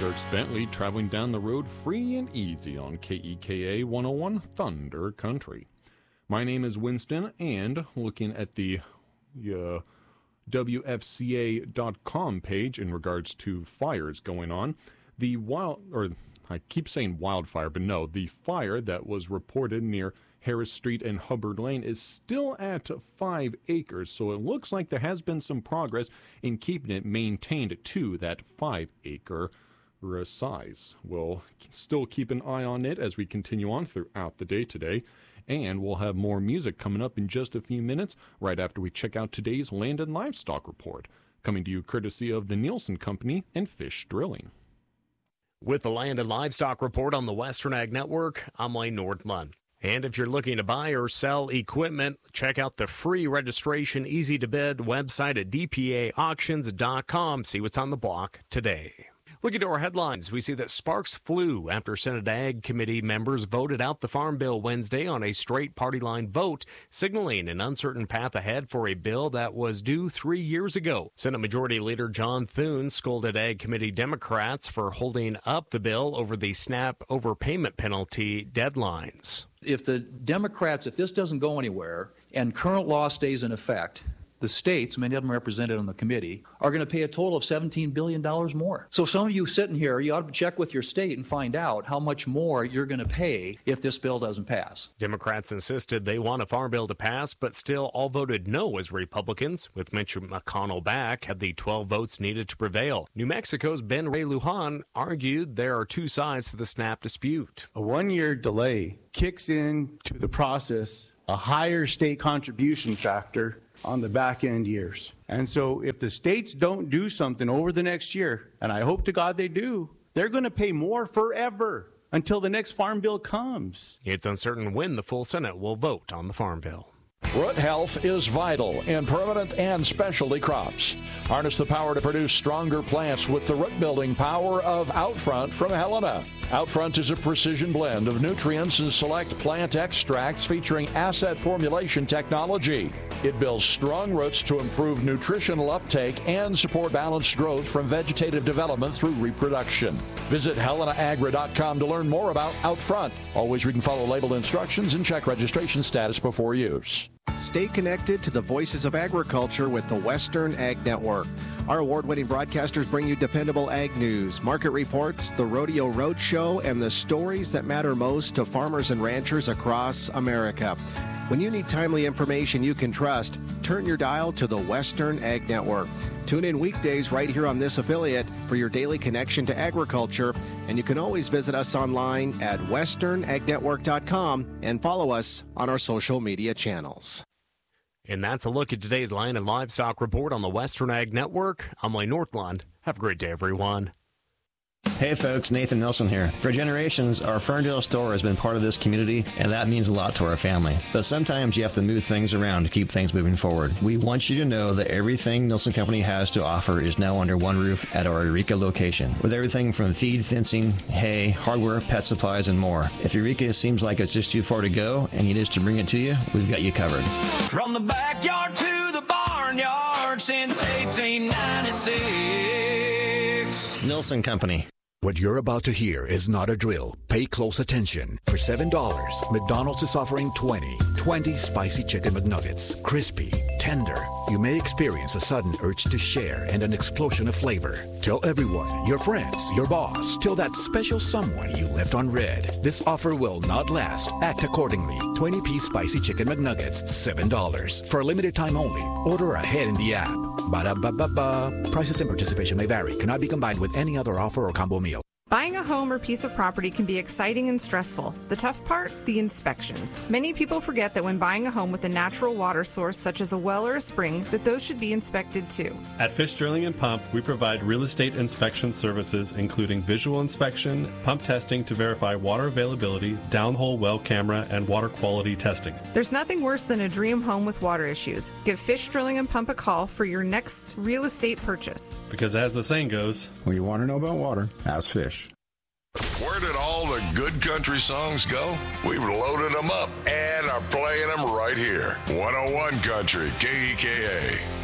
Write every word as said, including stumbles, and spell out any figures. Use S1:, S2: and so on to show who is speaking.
S1: Dirks Bentley traveling down the road free and easy on K E K A one oh one Thunder Country. My name is Winston, and looking at the uh, W F C A dot com page in regards to fires going on, the wild, or I keep saying wildfire, but no, the fire that was reported near Harris Street and Hubbard Lane is still at five acres, so it looks like there has been some progress in keeping it maintained to that five acre size. We'll still keep an eye on it as we continue on throughout the day today, and we'll have more music coming up in just a few minutes, right after we check out today's Land and Livestock Report, coming to you courtesy of the Nielsen Company and Fish Drilling.
S2: With the Land and Livestock Report on the Western Ag Network, I'm Lane Nordlund. And if you're looking to buy or sell equipment, check out the free registration, easy-to-bid website at d p a auctions dot com. See what's on the block today. Looking to our headlines, we see that sparks flew after Senate Ag Committee members voted out the Farm Bill Wednesday on a straight party line vote, signaling an uncertain path ahead for a bill that was due three years ago. Senate Majority Leader John Thune scolded Ag Committee Democrats for holding up the bill over the SNAP overpayment penalty deadlines.
S3: If the Democrats, if this doesn't go anywhere and current law stays in effect, the states, many of them represented on the committee, are going to pay a total of seventeen billion dollars more. So some of you sitting here, you ought to check with your state and find out how much more you're going to pay if this bill doesn't pass.
S2: Democrats insisted they want a farm bill to pass, but still all voted no as Republicans, with Mitch McConnell back, had the twelve votes needed to prevail. New Mexico's Ben Ray Lujan argued there are two sides to the SNAP dispute.
S4: A one-year delay kicks in to the process a higher state contribution factor on the back end years. And so if the states don't do something over the next year, and I hope to God they do, they're going to pay more forever until the next farm bill comes.
S2: It's uncertain when the full Senate will vote on the farm bill.
S5: Root health is vital in permanent and specialty crops. Harness the power to produce stronger plants with the root-building power of Outfront from Helena. Outfront is a precision blend of nutrients and select plant extracts featuring asset formulation technology. It builds strong roots to improve nutritional uptake and support balanced growth from vegetative development through reproduction. Visit helena agra dot com to learn more about Outfront. Always read and follow labeled instructions and check registration status before use.
S6: Stay connected to the voices of agriculture with the Western Ag Network. Our award-winning broadcasters bring you dependable ag news, market reports, the Rodeo Roadshow, and the stories that matter most to farmers and ranchers across America. When you need timely information you can trust, turn your dial to the Western Ag Network. Tune in weekdays right here on this affiliate for your daily connection to agriculture, and you can always visit us online at western ag network dot com and follow us on our social media channels.
S2: And that's a look at today's Land and Livestock Report on the Western Ag Network. I'm Lane Northland. Have a great day, everyone.
S7: Hey folks, Nathan Nelson here. For generations, our Ferndale store has been part of this community, and that means a lot to our family. But sometimes you have to move things around to keep things moving forward. We want you to know that everything Nelson Company has to offer is now under one roof at our Eureka location, with everything from feed, fencing, hay, hardware, pet supplies, and more. If Eureka seems like it's just too far to go and you need us to bring it to you, we've got you covered.
S8: From the backyard to the barnyard since eighteen ninety-six.
S7: Nelson Company.
S9: What you're about to hear is not a drill. Pay close attention. For seven dollars, McDonald's is offering twenty. twenty spicy chicken McNuggets. Crispy, tender. You may experience a sudden urge to share and an explosion of flavor. Tell everyone, your friends, your boss. Tell that special someone you left on red. This offer will not last. Act accordingly. twenty-piece spicy chicken McNuggets, seven dollars. For a limited time only. Order ahead in the app. Ba-da-ba-ba-ba. Prices and participation may vary. Cannot be combined with any other offer or combo meal.
S10: Buying a home or piece of property can be exciting and stressful. The tough part? The inspections. Many people forget that when buying a home with a natural water source, such as a well or a spring, that those should be inspected too.
S11: At Fish Drilling and Pump, we provide real estate inspection services, including visual inspection, pump testing to verify water availability, downhole well camera, and water quality testing.
S10: There's nothing worse than a dream home with water issues. Give Fish Drilling and Pump a call for your next real estate purchase.
S11: Because as the saying goes,
S12: when you want to know about water, ask Fish.
S13: Where did all the good country songs go? We've loaded them up and are playing them right here. one oh one Country, K E K A.